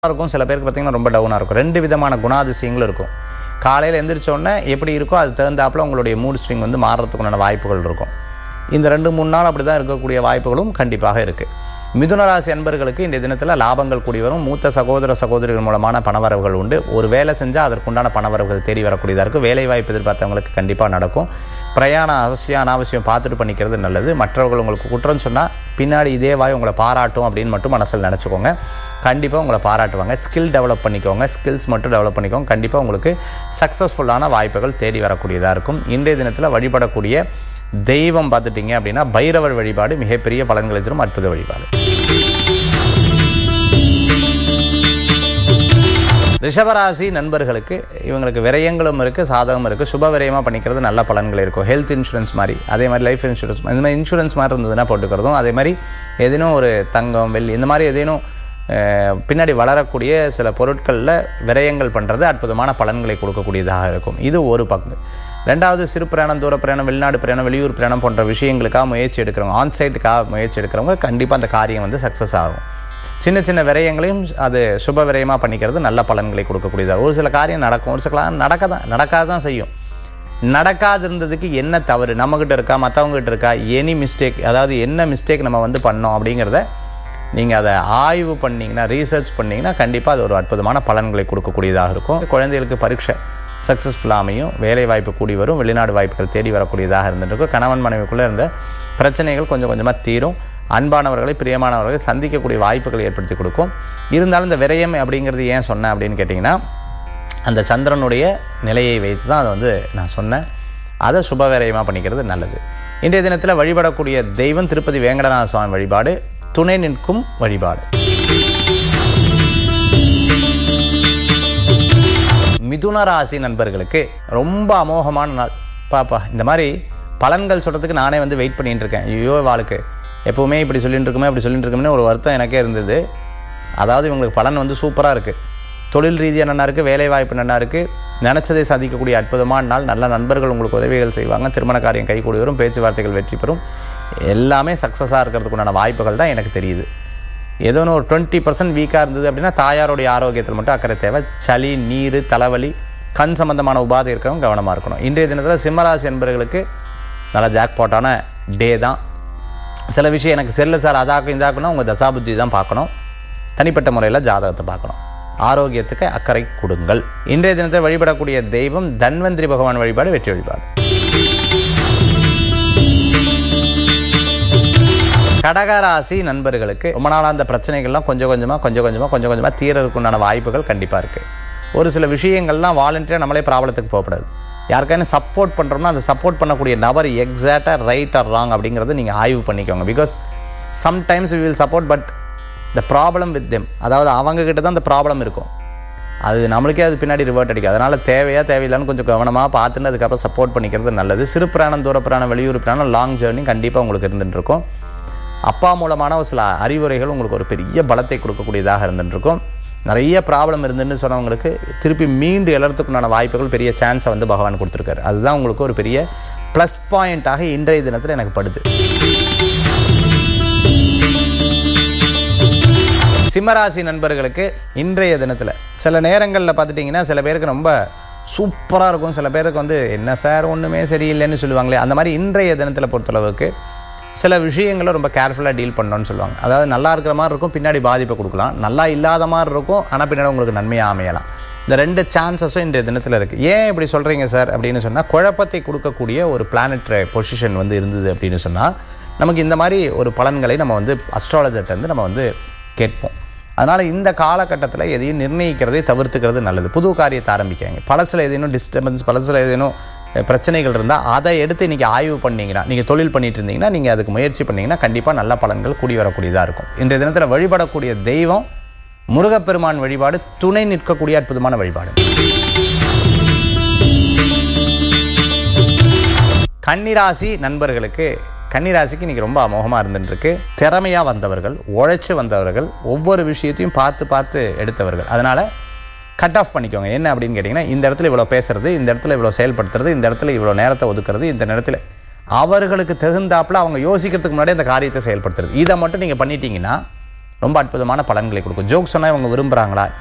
இருக்கும். சில பேருக்கு பார்த்தீங்கன்னா ரொம்ப டவுனாக இருக்கும். 2 விதமான குணாதிசயங்களும் இருக்கும். காலையில் எந்திரிச்சோடனே எப்படி இருக்கோ அது தகுந்தாப்பில் உங்களுடைய மூட் ஸ்விங் வந்து மாறுறதுக்குண்டான வாய்ப்புகள் இருக்கும். இந்த 2-3 நாள் அப்படி தான் இருக்கக்கூடிய வாய்ப்புகளும் கண்டிப்பாக இருக்குது. மிதுன ராசி அன்பர்களுக்கு இந்த தினத்தில் லாபங்கள் கூடி வரும். மூத்த சகோதர சகோதரிகள் மூலமான பணவரவுகள் உண்டு. ஒரு வேலை செஞ்சால் அதற்குண்டான பணவரவுகள் தேடி வரக்கூடியதாக இருக்கும். வேலை வாய்ப்பு எதிர்பார்த்தவங்களுக்கு கண்டிப்பாக நடக்கும். பிரயாணம் அவசியம் அனாவசியம் பார்த்துட்டு பண்ணிக்கிறது நல்லது. மற்றவர்கள் உங்களுக்கு குற்றம் சொன்னால் பின்னாடி இதே வாய் உங்களை பாராட்டும் அப்படின்னு மட்டும் மனசில் நினச்சிக்கோங்க. கண்டிப்பாக உங்களை பாராட்டுவாங்க. ஸ்கில் டெவலப் பண்ணிக்கோங்க. ஸ்கில்ஸ் மட்டும் டெவலப் பண்ணிக்கோங்க. கண்டிப்பாக உங்களுக்கு சக்ஸஸ்ஃபுல்லான வாய்ப்புகள் தேடி வரக்கூடியதாக இருக்கும். இன்றைய தினத்தில் வழிபடக்கூடிய தெய்வம் பார்த்துட்டிங்க அப்படின்னா பைரவர் வழிபாடு மிகப்பெரிய பலன்களை தரும் அற்புத வழிபாடு. ரிஷபராசி நண்பர்களுக்கு இவங்களுக்கு விரயங்களும் இருக்குது, சாதகமும் இருக்குது. சுப விரயமாக பண்ணிக்கிறது நல்ல பலன்கள் இருக்கும். ஹெல்த் இன்சூரன்ஸ் மாதிரி, அதே மாதிரி லைஃப் இன்சூரன்ஸ், இந்த மாதிரி இன்சூரன்ஸ் மாதிரி இருந்ததுன்னா போட்டுக்கிறதும், அதே மாதிரி ஏதேனும் ஒரு தங்கம் வெள்ளி இந்த மாதிரி ஏதேனும் பின்னாடி வளரக்கூடிய சில பொருட்களில் விரயங்கள் பண்ணுறது அற்புதமான பலன்களை கொடுக்கக்கூடியதாக இருக்கும். இது ஒரு பங்கு. ரெண்டாவது, சிறு பிரயாணம், தூர பிரயாணம், வெளிநாடு பிரயாணம், வெளியூர் பிரயாணம் போன்ற விஷயங்களுக்காக முயற்சி எடுக்கிறவங்க, ஆன்சைட்டுக்காக முயற்சி எடுக்கிறவங்க கண்டிப்பாக அந்த காரியம் வந்து சக்ஸஸ் ஆகும். சின்ன சின்ன விரயங்களையும் அது சுப விரயமாக பண்ணிக்கிறது நல்ல பலன்களை கொடுக்கக்கூடியதாக. ஒரு சில காரியம் நடக்கும், ஒரு சில நடக்காத தான் செய்யும். நடக்காது இருந்ததுக்கு என்ன தவறு நம்மக்கிட்ட இருக்கா, மற்றவங்ககிட்ட இருக்கா, எனி மிஸ்டேக், அதாவது என்ன மிஸ்டேக் நம்ம வந்து பண்ணோம் அப்படிங்கிறத நீங்கள் அதை ஆய்வு பண்ணிங்கன்னா, ரீசர்ச் பண்ணிங்கன்னா கண்டிப்பாக அது ஒரு அற்புதமான பலன்களை கொடுக்கக்கூடியதாக இருக்கும். குழந்தைகளுக்கு பரீட்சை சக்ஸஸ்ஃபுல்லாக அமையும். வேலை வாய்ப்பு கூடி வரும். வெளிநாடு வாய்ப்புகள் தேடி வரக்கூடியதாக இருந்துருக்கும். கணவன் மனைவிக்குள்ளே இருந்த பிரச்சனைகள் கொஞ்சம் கொஞ்சமாக தீரும். அன்பானவர்களை, பிரியமானவர்களை சந்திக்கக்கூடிய வாய்ப்புகளை ஏற்படுத்தி கொடுக்கும். இருந்தாலும் இந்த விரயம் அப்படிங்கிறது ஏன் சொன்னேன் அப்படின்னு கேட்டிங்கன்னா, அந்த சந்திரனுடைய நிலையை வைத்து தான் அதை வந்து நான் சொன்னேன். அதை சுப விரயமாக பண்ணிக்கிறது நல்லது. இன்றைய தினத்தில் வழிபடக்கூடிய தெய்வம் திருப்பதி வேங்கடநாத சுவாமி வழிபாடு, துணை நிற்கும் வழிபாடு. மிதுன ராசி நண்பர்களுக்கு ரொம்ப அமோகமான நாள். பாப்பா இந்த மாதிரி பலன்கள் சொல்கிறதுக்கு நானே வந்து வெயிட் பண்ணிட்டு இருக்கேன். ஐயோ வாழ்க்கை எப்போவுமே இப்படி சொல்லிட்டு இருக்குமே, அப்படி சொல்லிட்டு இருக்குமே ஒரு வருத்தம் எனக்கே இருந்தது. அதாவது இவங்களுக்கு பலன் வந்து சூப்பராக இருக்குது. தொழில் ரீதியாக நல்லா இருக்குது, வேலை வாய்ப்பு நல்லா இருக்குது, நினச்சதை சாதிக்கக்கூடிய அற்புதமான நாள். நல்ல நண்பர்கள் உங்களுக்கு உதவிகள் செய்வாங்க. திருமண காரியம் கைகூடி வரும். பேச்சுவார்த்தைகள் வெற்றி பெறும். எல்லாமே சக்ஸஸாக இருக்கிறதுக்குண்டான வாய்ப்புகள் தான் எனக்கு தெரியுது. ஏதோ ஒரு 20% வீக்காக இருந்தது அப்படின்னா தாயாருடைய ஆரோக்கியத்தில் மட்டும் அக்கறை தேவை. சளி, நீர், தலைவலி, கண் சம்பந்தமான உபாதை இருக்கிறவங்க கவனமாக இருக்கணும். இன்றைய தினத்தில் சிம்மராசி என்பவர்களுக்கு நல்ல ஜாக்பாட்டான டே தான். சில விஷயம் எனக்கு செல்ல சார் அதாக்கும் இதாக்குன்னா உங்கள் தசாபுத்தி தான் பார்க்கணும். தனிப்பட்ட முறையில் ஜாதகத்தை பார்க்கணும். ஆரோக்கியத்துக்கு அக்கறை கொடுங்கள். இன்றைய தினத்தில் வழிபடக்கூடிய தெய்வம் தன்வந்திரி பகவான் வழிபாடு வெற்றி வழிபாடு. கடகராசி நண்பர்களுக்கு ரொம்ப நாளாக அந்த பிரச்சனைகள்லாம் கொஞ்சம் கொஞ்சமாக தீரதுக்குண்டான வாய்ப்புகள் கண்டிப்பாக இருக்குது. ஒரு சில விஷயங்கள்லாம் வாலண்டியராக நம்மளே ப்ராப்ளத்துக்கு போகக்கூடாது. யாருக்கான சப்போர்ட் பண்ணுறோம்னா அந்த சப்போர்ட் பண்ணக்கூடிய நபர் எக்ஸாக்டாக ரைட் ஆர் ராங் அப்படிங்கிறத நீங்கள் ஆய்வு பண்ணிக்கோங்க. Because sometimes we will support but the problem with them, அதாவது அவங்கக்கிட்ட தான் அந்த ப்ராப்ளம் இருக்கும். அது நம்மளுக்கே அது பின்னாடி ரிவர்ட் அடிக்கும். அதனால் தேவையில்லான்னு கொஞ்சம் கவனமாக பார்த்துட்டு அதுக்கப்புறம் சப்போர்ட் பண்ணிக்கிறது நல்லது. சிறு பிராணம், தூர பிராணம், வெளியூர் பிராணம், லாங் ஜேர்னி கண்டிப்பாக உங்களுக்கு இருந்துகிட்ருக்கும். அப்பா மூலமான ஒரு சில அறிவுரைகள் உங்களுக்கு ஒரு பெரிய பலத்தை கொடுக்கக்கூடியதாக இருந்துகிட்ருக்கும். நிறைய ப்ராப்ளம் இருந்துன்னு சொன்னவங்களுக்கு திருப்பி மீண்டு எழறதுக்குண்டான வாய்ப்புகள், பெரிய சான்ஸை வந்து பகவான் கொடுத்துருக்காரு. அதுதான் உங்களுக்கு ஒரு பெரிய ப்ளஸ் பாயிண்ட்டாக இன்றைய தினத்தில் எனக்கு படுது. சிம்மராசி நண்பர்களுக்கு இன்றைய தினத்தில் சில நேரங்களில் பார்த்துட்டிங்கன்னா சில பேருக்கு ரொம்ப சூப்பராக இருக்கும். சில பேருக்கு வந்து என்ன சார் ஒன்றுமே சரியில்லைன்னு சொல்லுவாங்களே, அந்த மாதிரி இன்றைய தினத்தில் பொறுத்தளவுக்கு சில விஷயங்களை ரொம்ப கேர்ஃபுல்லாக டீல் பண்ணணும்னு சொல்லுவாங்க. அதாவது நல்லா இருக்கிற மாதிரி இருக்கும், பின்னாடி பாதிப்பை கொடுக்கலாம். நல்லா இல்லாத மாதிரி இருக்கும், ஆனால் பின்னாடி உங்களுக்கு நன்மையாக அமையலாம். இந்த 2 சான்சஸும் இன்றைய தினத்தில் இருக்குது. ஏன் இப்படி சொல்கிறீங்க சார் அப்படின்னு சொன்னால், குழப்பத்தை கொடுக்கக்கூடிய ஒரு பிளானட் பொசிஷன் வந்து இருந்தது அப்படின்னு சொன்னால் நமக்கு இந்த மாதிரி ஒரு பலன்களை நம்ம வந்து அஸ்ட்ராலஜர்கிட்ட நம்ம வந்து கேட்போம். அதனால் இந்த காலகட்டத்தில் எதையும் நிர்ணயிக்கிறதை தவிர்த்துக்கிறது நல்லது. புது காரியத்தை ஆரம்பிக்காங்க. பழசில் ஏதேனும் டிஸ்டர்பன்ஸ், பழசில் ஏதேனும் பிரச்சனைகள் இருந்தால் அதை எடுத்து இன்றைக்கி ஆய்வு பண்ணிங்கன்னா, நீங்கள் தொழில் பண்ணிட்டு இருந்தீங்கன்னா நீங்கள் அதுக்கு முயற்சி பண்ணிங்கன்னா கண்டிப்பாக நல்ல பலன்கள் கூடி வரக்கூடியதாக இருக்கும். இன்றைய தினத்தில் வழிபடக்கூடிய தெய்வம் முருகப்பெருமான் வழிபாடு, துணை நிற்கக்கூடிய அற்புதமான வழிபாடு. கன்னிராசி நண்பர்களுக்கு, கன்னிராசிக்கு இன்றைக்கி ரொம்ப அமோகமாக இருந்துட்டுருக்கு. திறமையாக வந்தவர்கள், உழைச்சி வந்தவர்கள், ஒவ்வொரு விஷயத்தையும் பார்த்து எடுத்தவர்கள். அதனால் கட் ஆஃப் பண்ணிக்கோங்க. என்ன அப்படின்னு கேட்டிங்கன்னா, இந்த இடத்துல இவ்வளோ பேசுறது, இந்த இடத்துல இவ்வளோ செயல்படுத்துறது, இந்த இடத்துல இவ்வளோ நேரத்தை ஒதுக்குறது, இந்த நேரத்தில் அவர்களுக்கு தகுந்தாப்பில் அவங்க யோசிக்கிறதுக்கு முன்னாடி அந்த காரியத்தை செயல்படுத்துறது, இதை மட்டும் நீங்கள் பண்ணிட்டீங்கன்னா ரொம்ப அற்புதமான பலன்களை கொடுக்கும். ஜோக் சொன்னால் இவங்க விரும்புகிறாங்களா?